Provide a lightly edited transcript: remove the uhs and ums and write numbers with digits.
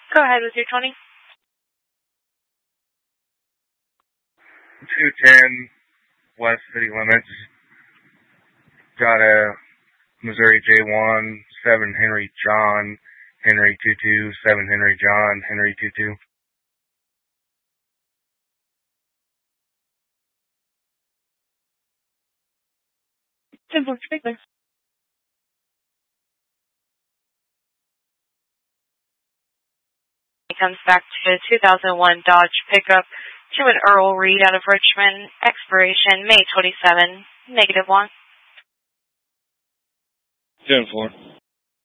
Go ahead with your 20. 210 West City Limits. Got a Missouri J1, 7 Henry John, Henry 22, 7 Henry John, Henry 22. Thanks. It comes back to 2001 Dodge pickup to an Earl Reed out of Richmond. Expiration May 27, -1. 10-4.